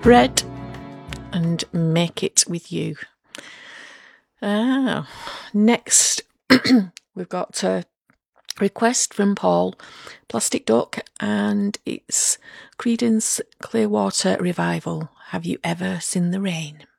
bread and make it with you. Next, we've got a request from Paul, Plastic Duck, and it's Creedence Clearwater Revival. Have you ever seen the rain?